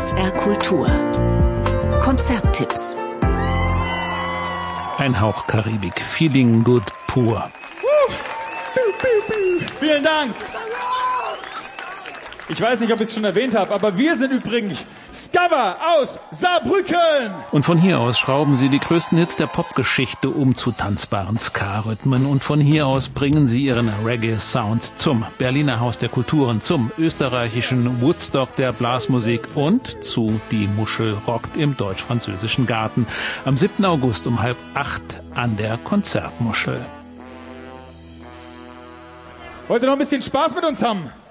SR Kultur. Konzerttipps. Ein Hauch Karibik. Feeling good pur. Vielen Dank. Ich weiß nicht, ob ich es schon erwähnt habe, aber wir sind übrigens Skava aus Saarbrücken. Und von hier aus schrauben sie die größten Hits der Popgeschichte um zu tanzbaren Ska-Rhythmen. Und von hier aus bringen sie ihren Reggae-Sound zum Berliner Haus der Kulturen, zum österreichischen Woodstock der Blasmusik und zu Die Muschel rockt im deutsch-französischen Garten. Am 7. August um 7:30 an der Konzertmuschel. Wollt ihr noch ein bisschen Spaß mit uns haben?